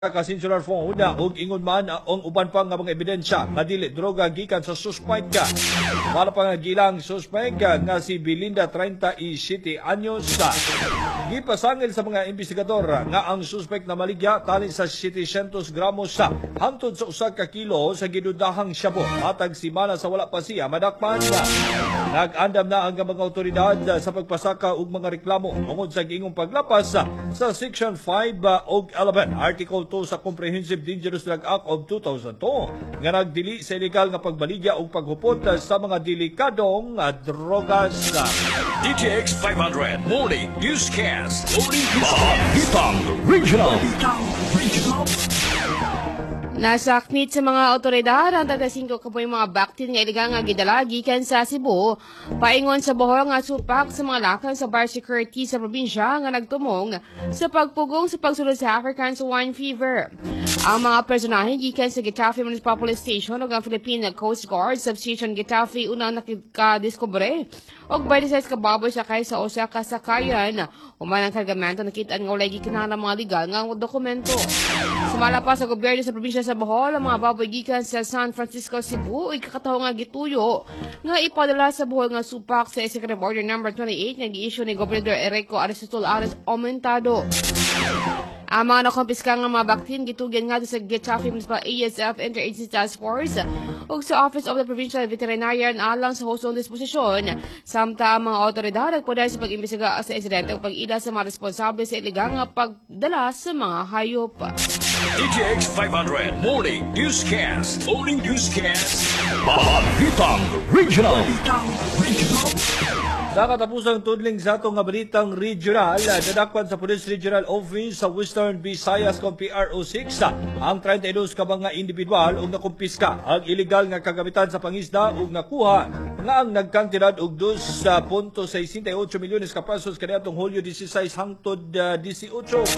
Kasinsular phone ug ingon man ang uban pa nga mga ebidensya nga dili droga gikan sa suspect ka. Wala pa nga gilang suspect nga si Belinda 37 anyos sa gipasangil sa mga investigador nga ang suspect na maligya tali sa 700 gramos sa hangtod sa 1 ka kilo sa gidudahang shabu. Matag simana sa wala pa siya madakpan na nag-andam na ang mga otoridad sa pagpasaka og mga reklamo tungod sa giingong paglapas sa Section 5 ug 11 Article 2 sa Comprehensive Dangerous Drug Act of 2002 nga nagdili sa illegal nga pagbaligya o paghupot sa mga delikadong drogas. DTX 500 Morning Newscast. Morning Hitang Regional. Nasakmit sa mga otoridad ang taga-5 kapoy mga baktin nga iligang nga gidala gikan sa Cebu paingon sa Bohol nga supak sa mga lakang sa bar security sa probinsya nga nagtumong sa pagpugong sa pagsulod sa African swine fever. Ang mga personahe gikan sa Getafe Municipal Police Station ug ang Philippine Coast Guard Substation Getafe unang nakadiskubre og 26 ka baboy sakay sa usa ka sakayan. Human ang kargamento nakita nga walay gikinahanglan mga legal nga dokumento. Sumala pa sa gobyerno sa probinsya sa Bohol, ang mga baboy gikan sa San Francisco, Cebu, ikakataho nga gituyo nga ipadala sa Bohol nga supak sa Executive Order No. 28 nga gi-issue ni Gobernador Enrico Aristotol Ares Aumentado. Ang mga nakumpiska nga mga baktin gitugyan nga sa Getafe Municipal ASF Interagency Task Force ug sa Office of the Provincial Veterinarian alang sa hustong disposisyon. Samta ang mga otoridad nagpoder sa pag-imbestiga sa insidente ug pag-ila sa mga responsable sa iligang nga pagdala sa mga hayop. DTX 500 Morning Newscast. Morning Newscast. Hitang Regional. Sa katapusang tudling sa atong nga balitang regional, nadakpan sa Police Regional Office sa Western Visayas kung PRO6 ang 32 ka mga individual ug nakumpiska ang illegal nga kagamitan sa pangisda ug nakuha nga ang nagkantidad og 2.68 milyones ka pesos kaniadtong Hulyo 16 hangtod 18.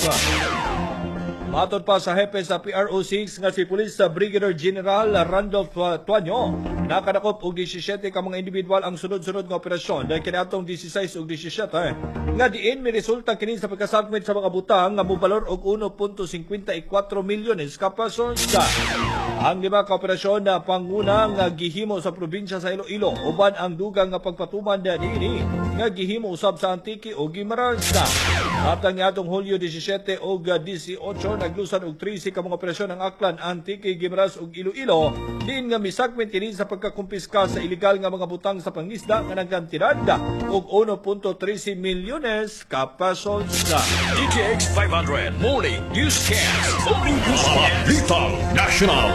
Matod pa sa hepe sa PRO6 nga si Police Brigadier General Randolph Tuanyo, nakadakop og 17 ka mga individual ang sunod-sunod nga operasyon dahil kaniadtong 16 ug 17 nga diin may resulta kini sa pagkasagmit sa mga butang nga mobalor og 1.54 milyones ka pesos. Ang lima ka operasyon na panguna nga gihimo sa probinsya sa Iloilo uban ang dugang nga pagpatuman niini nga gihimo usab sa Antique ug Guimaras. Atang niadtong Hulyo 17 ug 18 naglusan og 13 ka mga operasyon ang Aklan, Antique, Guimaras ug Iloilo diin nga misagmit kini sa pagkakumpiska sa illegal nga mga butang sa pangisda nga nagkantidad og 1.13 milyones ka pesos. DTX 500 Morning Newscast. Morning Newscast. Hitang National.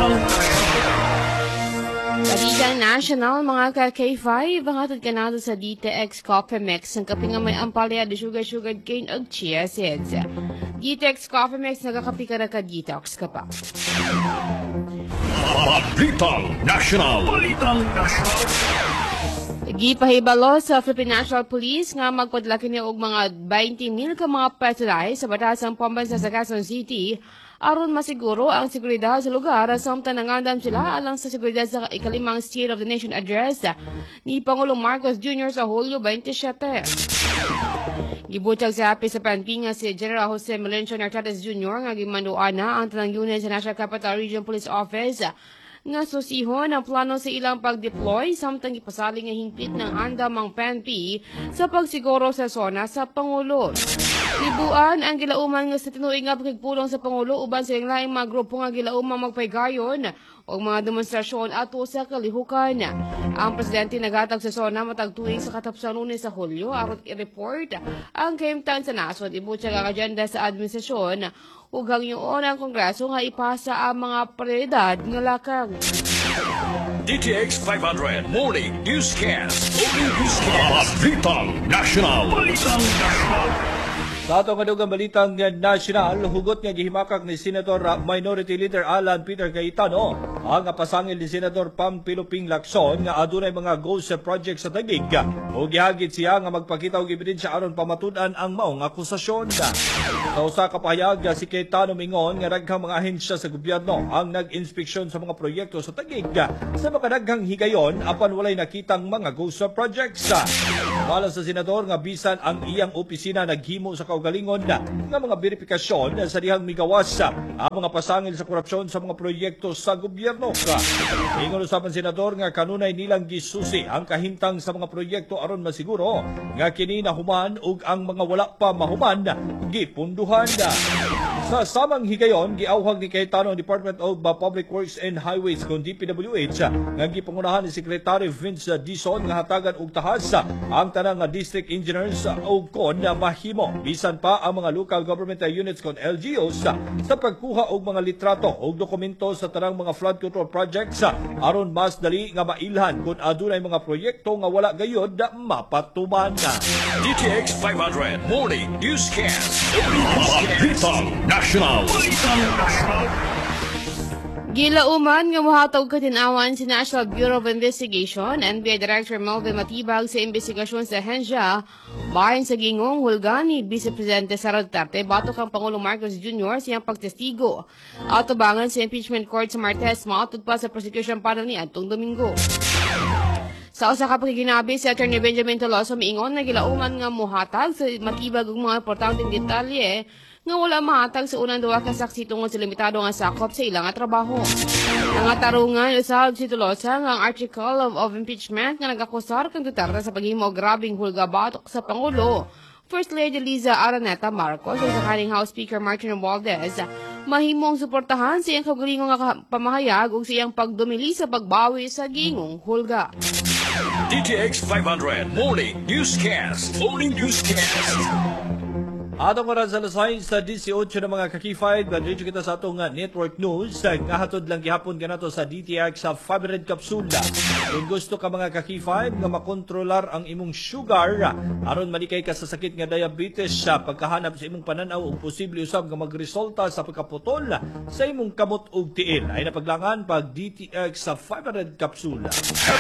Balitang National, mga ka-K5, ang hatod ka nato sa DTX Coffee Mix, ang kape nga may ampalya de sugar cane ug chia seeds. DTX Coffee Mix, nagakapi ka na ka-detox ka pa. Hitang National. Gipahibalo sa Philippine National Police nga magpadlaki niya og mga 20,000 ka mga personahe sa batasang pambansa sa Quezon City aron masiguro ang seguridad sa lugar samtang nangandam sila alang sa seguridad sa ikalimang State of the Nation Address ni Pangulong Marcos Jr. sa Hulyo 27. Gibutag sa hapi sa PNP nga si General Jose Melencio Nartates Jr. nga gimanduan na ang tanang unit sa National Capital Region Police Office nga susihon ang plano sa ilang pag-deploy samtang ipasaling nga hingpit ng andamang PNP sa pagsiguro sa zona sa Pangulo. Libuan ang gilauman nga sa tinuig nga pagpulong sa Pangulo uban sa laing mga grupo nga gilaumang magpaygayon o mga demonstrasyon ato sa kalihukan. Ang presidente nagatag sa zona matag tuig sa katapusan Lunes sa Hulyo aron i-report ang kaimtan sa nasod ibutyag ang agenda sa administrasyon ug hangyoon ang Kongreso nga ipasa ang mga prioridad nga lakang. DTX 500 Morning Newscast. Morning Newscast. Hitang National. Sa atong kadugang balitang national, hugot nga gihimakak ni Senator Minority Leader Alan Peter Cayetano ang pasangil ni Senador Pam Piluping Lacson nga adunay mga ghost project sa Taguig o gihagit siya nga magpakita og ebidensya aron pamatud-an ang maong akusasyon. Sa usa ka pahayag si Cayetano mingon nga daghang mga ahensya sa gobyerno ang nag-inspeksyon sa mga proyekto sa Taguig sa makadaghang higayon apan walay nakitang mga ghost projects. Wala sa senador nga bisan ang iyang opisina naghimo sa kaugalingon nga mga verifikasyon sa dihang migawas ang mga pasangil sa korupsyon sa mga proyekto sa gobyerno. Ingon usapan senador nga kanunay nilang gisusi ang kahimtang sa mga proyekto aron masiguro nga kini nahuman ug ang mga wala pa mahuman gipunduhan. Sa samang higayon, giawhag ni Cayetano ang Department of Public Works and Highways kung DPWH nga gipangunahan ni Secretary Vince Dizon nga hatagan og tahas ang tanang district engineers og kon mahimo bisan pa ang mga local government units kon LGUs sa pagkuha og mga litrato og dokumento sa tanang mga flood control projects aron mas dali nga mailhan kung adunay mga proyekto nga wala gayud mapatuman. DTX 500 Morning Newscast. Balitang National. Gilauman nga mohatag katinawan si National Bureau of Investigation, NBI Director Melvin Matibag sa investigasyon sa ahensya bahin sa gingong hulgani Vice Presidente Sara Duterte batok ang Pangulong Marcos Jr. siyang pagtestigo at tubangan sa impeachment court sa Martes maatod pa sa prosecution panel ni Antong Domingo. Sa usa ka pagkikinabi si Attorney Benjamin Toloso miingon na gilauman nga mohatag sa Matibag og mga importanteng detalye nga wala mahatag sa unang duwa ka saksi tungod sa limitado nga sakop sa ilang trabaho. Nangatarungan usab si Tolosa nga ang article of impeachment nga nagakusar kang Duterte sa paghimo og grabing hulga batok sa Pangulo. First Lady Liza Araneta Marcos ug sa kaning House Speaker Martin Romualdez mahimong suportahan sa iyang kaugalingong nga pamahayag ug sa iyang pagdumili sa pagbawi sa gingong hulga. DTX 500 Morning Newscast. Morning Newscast. Atong oras sa lasay sa 18 na mga kakifide, dito kita sa atong network news. Ngahatod lang gihapon ka na to sa DTX sa 500 kapsula. Kung gusto ka mga kakifide nga makontrolar ang imong sugar, aron malikay ka sa sakit nga diabetes sa pagkahanap sa imong pananaw o posible usab nga magresulta sa pagkaputol sa imong kamot ug tiil. Ay napaglangan pag DTX sa 500 kapsula.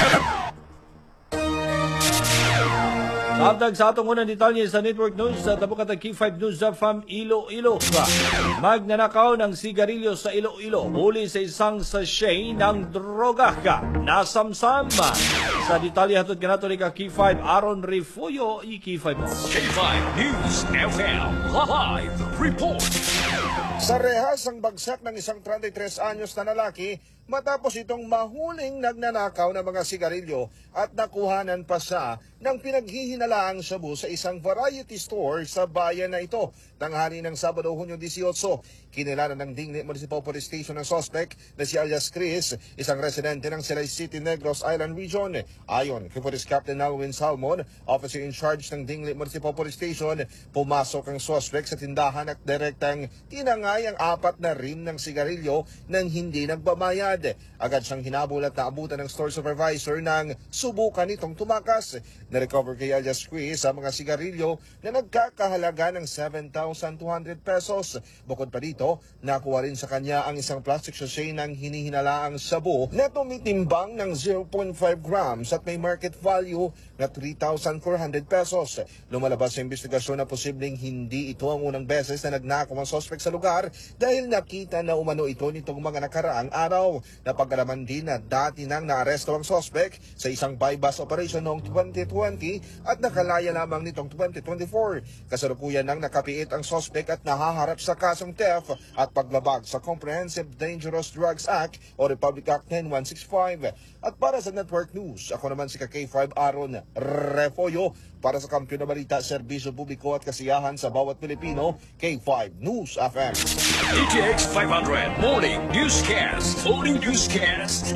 Sabdag sa atong unang detalye sa Network News sa tabukatag K5 News from Iloilo. Magnanakaw ng sigarilyo sa Iloilo. Huli sa isang sachet ng droga ka. Nasamsam. Sa detalye hatod ka nato ni K5 Aaron Refuyo K5 mo. K5 News FM Live Report. Sa rehas ang bagsak ng isang 33 anyos na lalaki matapos itong mahuling nagnanakaw ng mga sigarilyo at nakuhanan pa siya ng pinaghihinalaang shabu sa isang variety store sa bayan na ito. Tanghali ng Sabado, Hunyo 18, kinilaran ng Dingley Municipal Police Station ng suspect na si alias Chris, isang residente ng Silay City, Negros Island Region. Ayon kay Police Captain Alwin Salmon, officer in charge ng Dingley Municipal Police Station, pumasok ang suspect sa tindahan at direktang tinangay ang 4 na rim ng sigarilyo nang hindi nagbabayad. Agad siyang hinabol at naabutan ng store supervisor nang subukan nitong tumakas. Na-recover kay alias Chris ang mga sigarilyo na nagkakahalaga ng 7,200 pesos. Bukod pa dito, nakuha rin sa kanya ang isang plastic sachet ng hinihinalaang shabu na tumitimbang ng 0.5 grams at may market value na 3,400 pesos. Lumalabas sa investigasyon na posibleng hindi ito ang unang beses na nagnakaw ang suspect sa lugar dahil nakita na umano ito nitong mga nakaraang araw. Napag-alaman din na dati nang naaresto ang suspect sa isang buy-bust operation noong 2020 at nakalaya lamang nitong 2024. Kasalukuyan nang nakapiit ang suspect at nahaharap sa kasong theft at paglabag sa Comprehensive Dangerous Drugs Act o Republic Act 10165. At para sa Network News, ako naman si K5 Aaron Refoyo para sa Kampiyon na Balita, Serbisyo Publiko at Kasiyahan sa Bawat Pilipino, K5 News FM. DTX 500 Morning Newscast. Morning Newscast.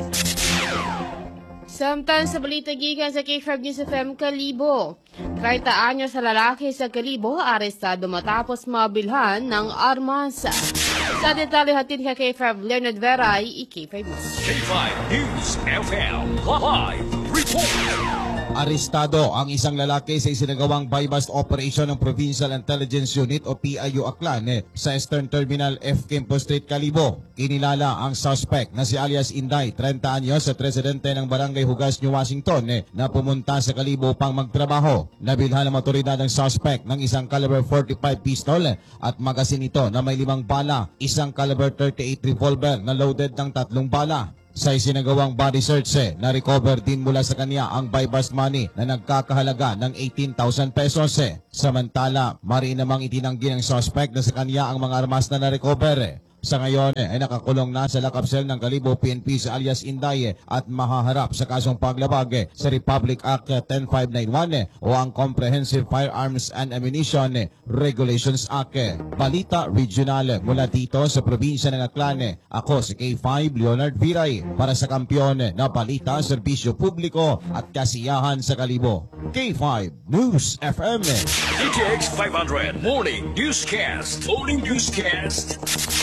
Samtang sa balita gikan sa K5 News FM Kalibo, 30 anyos sa lalaki sa Kalibo arestado matapos mabilhan ng armas. Sa detalye hatid ka K5 Leonard Veray, K5 News. K5 News FM Live Report. Arestado ang isang lalaki sa isinagawang buy-bust operation ng Provincial Intelligence Unit o PIU Aklan sa Eastern Terminal F. Quimpo Street, Kalibo. Kinilala ang suspect na si alias Inday, 30 anyos at residente ng Barangay Hugas, New Washington na pumunta sa Kalibo upang magtrabaho. Nabilhan ng otoridad ang suspect ng isang caliber 45 pistol at magasin ito na may 5 bala, isang caliber 38 revolver na loaded ng 3 bala. Sa isinagawang body search, na-recover din mula sa kanya ang buy-bust money na nagkakahalaga ng 18,000 pesos. Samantala, mariin namang itinanggi ng suspect na sa kanya ang mga armas na na-recover. Sa ngayon ay nakakulong na sa lakap cell ng Kalibo PNP sa alias Inday at mahaharap sa kasong paglabag sa Republic Act 10591 o ang Comprehensive Firearms and Ammunition Regulations Act. Balita Regional mula dito sa probinsya ng Aklan. Ako si K5 Leonard Viray para sa kampiyon na balita, serbisyo publiko at kasiyahan sa Kalibo. K5 News FM. DTX 500 Morning Newscast. Morning Newscast.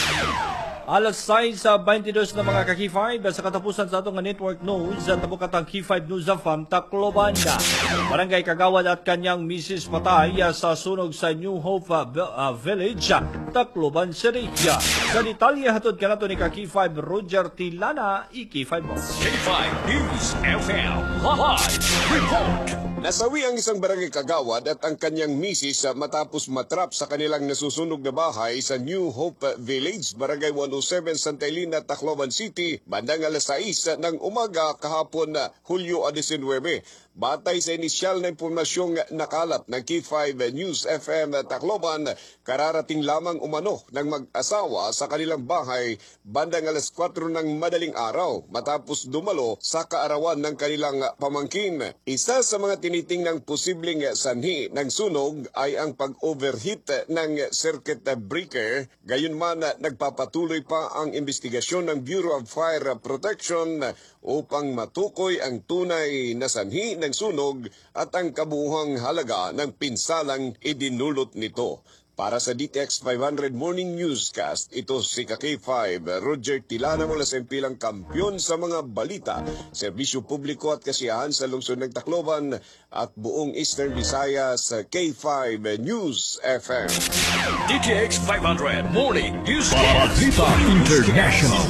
Alas 6:22 na mga ka-K5 sa katapusan sa atong network news at tabukatang K5 News of Tacloban. Barangay Kagawad at kanyang misis patay sa sunog sa New Hope Village, Tacloban City. Sa detalye hatod kanato ni ka-K5 Roger Tilana, K5 mo. K5 News FM. Live report. Nasawi ang isang barangay Kagawad at ang kanyang misis matapos matrap sa kanilang nasusunog na bahay sa New Hope Village, Barangay 107, Santa Elena, Tacloban City, bandang alas 6 ng umaga kahapon Hulyo 19. Batay sa inisyal na impormasyong nakalap ng K5 News FM Tacloban, kararating lamang umano ng mag-asawa sa kanilang bahay bandang alas 4 ng madaling araw matapos dumalo sa kaarawan ng kanilang pamangkin. Isa sa mga tinitingnang posibleng sanhi ng sunog ay ang pag-overheat ng circuit breaker. Gayunman, nagpapatuloy pa ang investigasyon ng Bureau of Fire Protection upang matukoy ang tunay na sanhi ng sunog at ang kabuuhang halaga ng pinsalang idinulot nito. Para sa DTX 500 Morning Newscast, ito si K5 Roger Tilana mula sa impilang kampyon sa mga balita, serbisyo publiko at kasiyahan sa lungsod ng Tacloban at buong Eastern Visayas, K5 News FM. DTX 500 Morning Newscast. Balita International.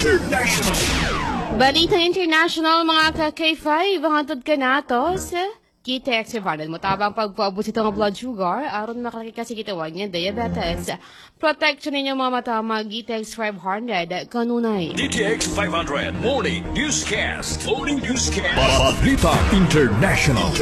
Balita International mga ka-K5, hantod ka nato sa KTX Valid mo tabang pagpaabot ito ng blood sugar aron makalaki kasi kitawan niya diabetes. Protection ninyo mga mata mag GTX 500 kanunay. DTX 500 Morning Newscast. Morning Newscast. Balita International.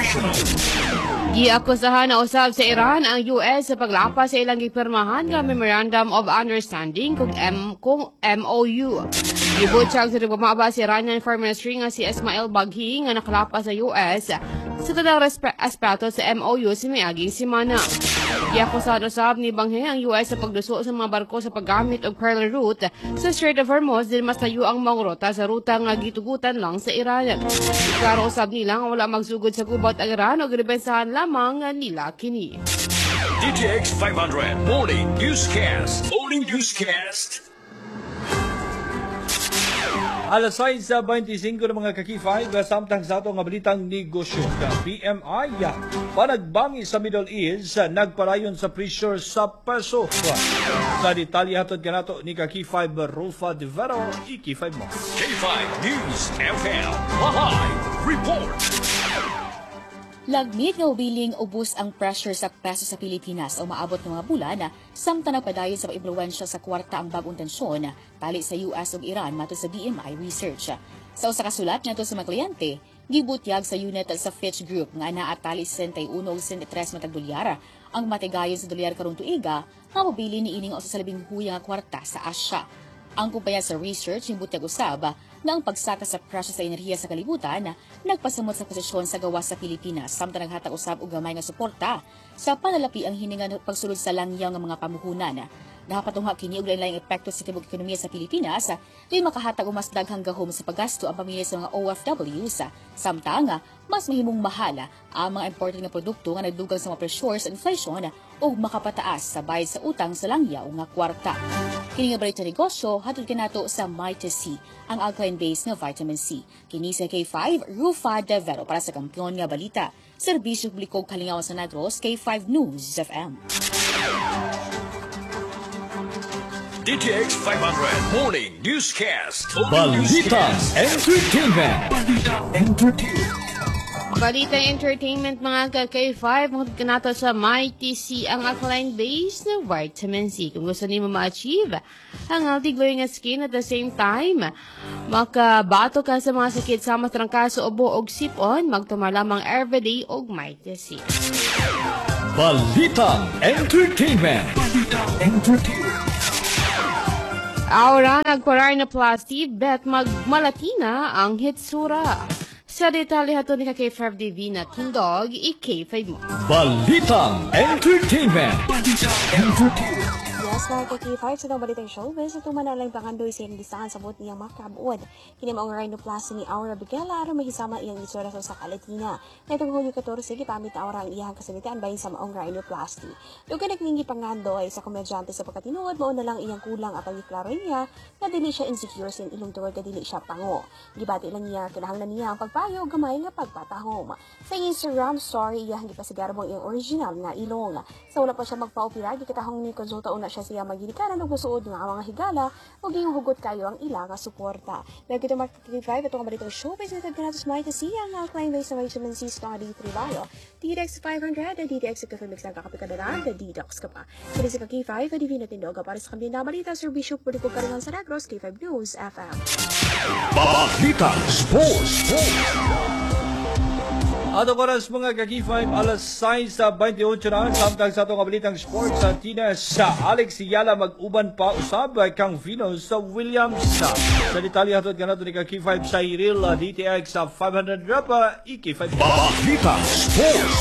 Giakusahan na usab sa Iran ang US sa paglapas sa ilang gipirmahan nga Memorandum of Understanding kung MOU. Gibutyag sa pagmaba sa Iranian Foreign Ministry nga si Ismail Baghi nga nakalapas sa US sa tanang aspeto sa MOU si miaging simana. Giakusahan usab ni Baghi ang US sa pagduso sa mga barko sa paggamit og parallel route sa Strait of Hormuz din mas layo ang mga ruta sa ruta nga gitugutan lang sa Iran. Klaro usab nila nga wala magsugod sa gubat ang Iran o gribensahan lamang nila kini. DTX 500 Morning Newscast. Morning Newscast. Alas 6:25 ng mga ka-K5 samtang sa atong balitang negosyo. PMI panagbangi sa Middle East nagparayon sa pressure sa peso. Sa detalye hatod kanato ni ka-K5 Rolfa De Vero, K5 mo. K5 News FM. Live report. Lagmit nga ubiling ubos ang pressure sa peso sa Pilipinas o maabot ng mga bulan samtang nagpadayon sa pag-impluwensya sa kwarta ang bagong tensyon tali sa US ug Iran matod sa BMI research. Sa usa ka sulat ngadto sa mga kliyente, gibutyag sa unit sa Fitch Group nga naa tali 61 ug 63 matag dolyar ang matigayon sa dolyar karong tuiga nga mobili niining usa sa labing huyang nga kwarta sa Asya. Ang kumpanya sa research gibutyag usab na ang pagsaka sa presyo sa enerhiya sa kalibutan nagpasamot sa posisyon sa gawas sa Pilipinas samtang naghatag usab og gamay nga suporta sa panalapi ang hiningan pagsulod sa langyaw nga mga pamuhunan. Napatungha kini og lain-laing epekto sa tibok ekonomiya sa Pilipinas di makahatag og mas daghang gahom sa paggasto ang pamilya sa mga OFWs samtang mas mahimong mahala ang mga imported nga produkto nga nagdugang sa mga pressure sa inflation ug makapataas sa bayad sa utang sa langyaw nga kwarta. Kini nga balita negosyo hatod kanato sa Mighty C, ang alkaline-based nga vitamin C. Kini sa K5 Rufa de Vero para sa kampiyon nga balita. Serbisyo publiko Kalingawan sa Negros, K5 News FM. DTX 500 Morning Newscast. Balita Entertainment. Balita Entertainment mga ka-K5, mga nato sa Mighty C ang alkaline base ng vitamin C. Kung gusto niyo ma-achieve ang healthy glowing skin at the same time, makabato ka sa mga sakit sa trangkaso, ubo o sipon, magtumar lamang everyday og Mighty C. Balita Entertainment. Aura nagparar na plasti, bet magmalatina ang hitsura. Sa detalye hato ni ka-K5 TV na Tindog, i-K5 mo. Balita Entertainment. Yes, mga ka-K5 sa itong balitang showbiz, ito man lang pangandoy sa iyang listahan sa buot niyang makabuod. Kini maong rhinoplasty ni Aura Bigela aron mahisama iyang itsura sa Kalatina. Na itong Hulyo 14, gipamit na Aura ang iyang kasalitaan bahin sa maong rhinoplasty. Lugar nagningi pangandoy sa komedyante sa pagkatinuod, mao na lang iyang kulang apang iklaro niya na dili siya insecure sa ilong tungod dili siya pango. Gibati lang niya kinahanglan niya ang pagpayo gamay nga pagpatahom. Sa Instagram story iyang gipasigarbo ang iyang original nga ilong. Sa wala pa siya magpaopera, gikatahong ni konsulta una siya siya magilikaran og musuod nga mga higala ug iyong hugot kayo ang ila nga suporta. Pero kito Mark 35 ito nga balitang showbiz na tagkanatos Mighty C ang alkaline base na vitamin C study 3 bio. DDX 500 at DDX Ecofimix lang kakapikadaran at detox ka pa. Kaya sa K5 at divina tindoga para sa kambing na balita serbisyo publiko karingan sa Negros K5 News FM. Balita Sports. Atong oras mga ka-K5, alas 6 sa 28 na, samtang sa itong kabalitang sports sa Tinas sa Alex Yala mag-uban pa usab kang Vino sa Williams. Sa detalye hatod ka nato ni ka-K5 sa Hiril DTX sa 500 rapa, i-K5. Balita Sports.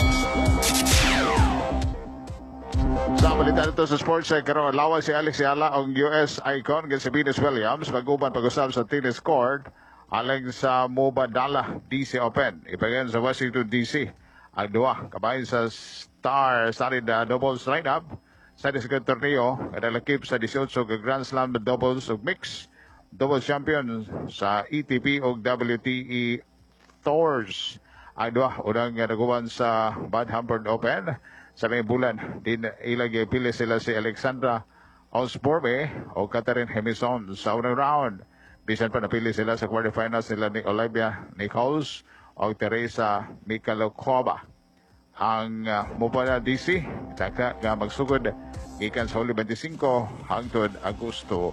Sa balita nito sa sports karon lawas si Alex Yala ang US icon nga si Venus Williams mag-uban pag-usab sa tennis court alang sa Mubadala DC Open ipagan sa Washington DC. Ang duwa kabahin sa star-studded doubles lineup sa second torneo kada lakip sa 18 ka Grand Slam doubles ug mix doubles champion sa ATP ug WTA Tours. Ang duwa unang naguban sa Bad Hampton Open sa may bulan din ilang pili sila si Alexandra Osborne o Catherine Hemison sa unang round. Bisan pa napili sila sa quarterfinals nila ni Olivia Nichols o Teresa Mikalokova. Ang Mubadala DC taka nga magsugod gikan sa Hulyo 25 hangtod Agosto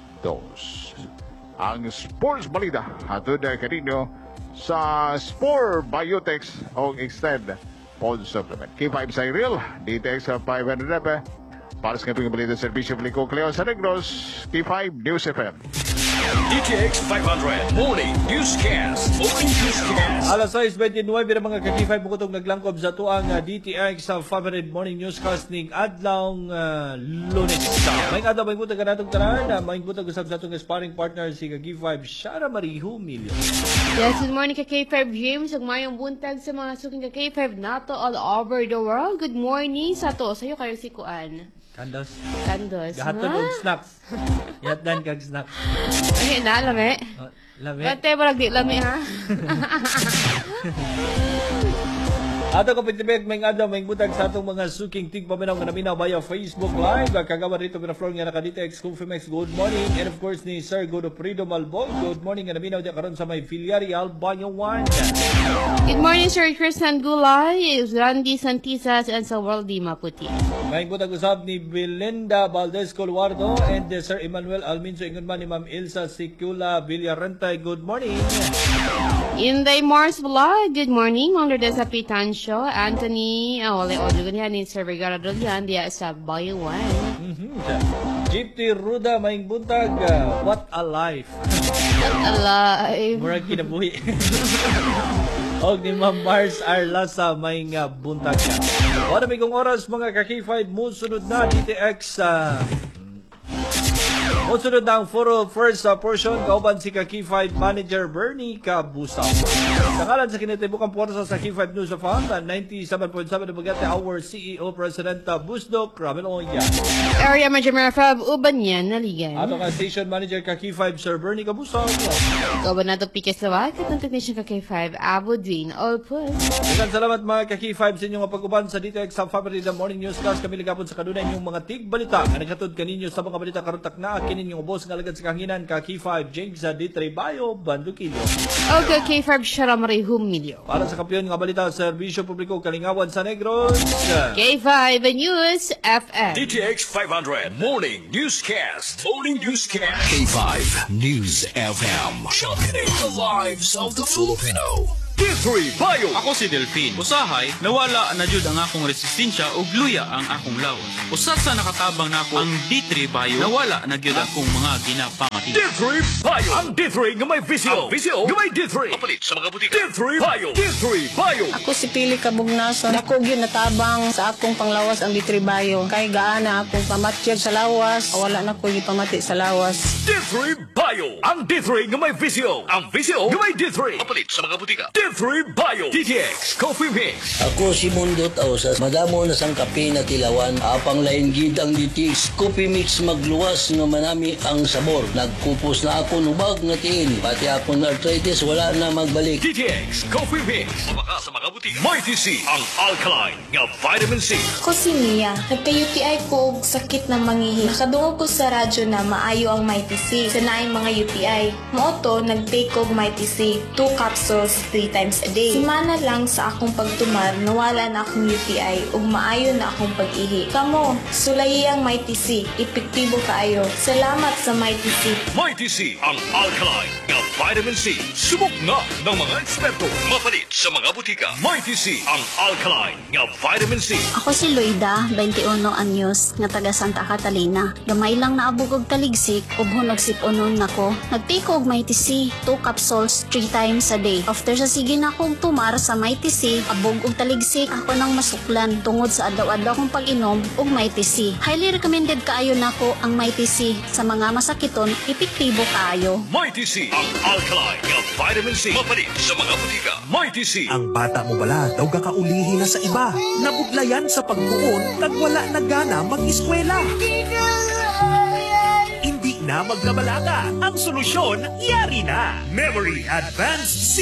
2. Ang sports balita hatod kaninyo sa Sport Biotex o Extend Pod Supplement. K5 sa Iril, DTX sa 500 repe. Para sa kaping balita servisyo Flico Cleo sa Negros, K5 News FM. DTX 500 Morning Newscast. Morning Newscast. Alas 6:29 na mga ka-K5 bukutong naglangkob sa tuang DTX sa 500 Morning Newscast ning adlawng Lunes. May adlaw may butag kanatong tanan, may butag usab sa atong sparring partner si ka-K5 Shara Marihu Milyo. Yes, good morning ka-K5 James. Ug mayong buntag sa mga suking ka-K5 nato all over the world. Good morning sa to. Sayo kayo si Kuan. Kandos. Ha? Gahatod og snacks. Yatdan kag snacks. Ay, na, lami. Lami. Bante, barag di lami, ha? Ato ko pitibig may adlaw may butag sa atong mga suking tigpaminaw nga naminaw via Facebook Live. Kagawa rito na floor nga nakaditex Kufimex. Good morning. And of course ni Sir Godofredo Malbog. Good morning nga naminaw di karon sa may Villarreal Banyo 1. Good morning, Sir Christian Gulay, Randy Santisas, and sa World Di Maputi. May butag usab ni Belinda Valdez Colwardo and Sir Emmanuel Alminso ingon man ni Ma'am Ilsa Sicula Villarrentay. Good morning. Inday Mars Vlog, good morning. Mang Lourdes Apitan Show, Anthony, wala audio ganyan ni Sir Vergara Dolian, diya sa Bayuan. Gypty Ruda maing buntag, what a life. Alive. Murag kinabuhi. Og ni Ma'am Mars Arla sa maing buntag ka. Wala may kong oras mga ka-K5 mo sunod na DTX sa Sunod na ang first portion, kauban si Key 5 Manager Bernie Cabusaw. Sa kalan sa kinatibukang puwersa sa Key 5 News of 97.7 na bagate our CEO President Busdok Rameloya. Area Manager Marafab, uban yan, naligan. Ato ka Station Manager Key 5 Sir Bernie Cabusaw. Kauban na ito Piques Lawak at ng technician ka K5, Abu Dwayne Olpus. Daghang salamat mga Key 5 sa inyong pag-uban sa DTX sa Family the Morning Newscast. Kami ligapon sa kanunay inyong mga tig-balita. Ang naghatod kaninyo sa mga balita karutak na kinin yung ubos ng alagad sa kahanginan Key 5 James D3 Bayo Bandukilyo. Okay, K5 Sharamari Humilio. Para sa kampiyon nga balita sa Serbisyo Publiko Kalingawan sa Negros. K5 News FM. DTX 500 Morning Newscast. Morning Newscast. K5 News FM. Championing the lives of the Filipino. D3 Bayo. Ako si Delphine. Usahay, nawala na jud ang akong resistensya ug luya ang akong lawas. Usat sa nakatabang nako ang D3 Bayo, nawala na jud akong mga ginapamati. D3 Bayo. Ang D3 nga may visyo. Ang visyo nga may D3. Kapalit sa mga butika. D3 Bayo. D3 Bayo. Ako si Pili Kabugnason. Ako gyud natabang sa akong panglawas ang D3 Bayo. Kay gaana akong pamatyag sa lawas. Wala na ko gipamati sa lawas. D3 Bayo. Ang D3 nga may visyo. Ang visyo nga may D3. Kapalit sa mga butika. D3 Bayo. DTX Coffee Mix. Ako si Mundo Tausas. Madamo na sang kape na tilawan. Apang lain gid ang DTX Coffee Mix magluwas nga manami ang sabor. Nagkupos na ako nubag nga tiin. Pati akong arthritis wala na magbalik. DTX Coffee Mix. Mabaka sa mga butika. Mighty C. Ang alkaline nga vitamin C. Ako si Mia. Nagka-UTI ko og sakit na mangihi. Nakadungog ko sa radyo na maayo ang Mighty C. Sa naing mga UTI. Moto, nag-take og Mighty C. 2 capsules 3 times a day. Simana lang sa akong pagtumar, nawala na akong UTI ug maayo na akong pag-ihi. Kamo, sulayi ang Mighty C. Epektibo kaayo. Salamat sa Mighty C. Mighty C. Ang alkaline nga vitamin C. Subok na ng mga eksperto. Mapalit sa mga butika. Mighty C. Ang alkaline nga vitamin C. Ako si Loida, 21 anyos, nga taga Santa Catalina. Gamay lang naabog og taligsik ug hunog siponon nako. Nagtake og Mighty C 2 capsules 3 times a day. After sa sige na akong tumar sa Mighty C, abog og taligsik ako nang masuklan tungod sa adlaw-adlaw kong pag-inom og Mighty C. Highly recommended kaayo nako ang Mighty C sa mga masakiton, epektibo kaayo. Mighty C. Ang alkaline nga vitamin C. Mapalit sa mga butika. Mighty C. Ang bata mo bala daw kakaulihi na sa iba. Nabuglayan sa pagbuon kag wala na gana mag-eskwela. Hindi na magkabalaga. Ang solusyon, yari na. Memory Advanced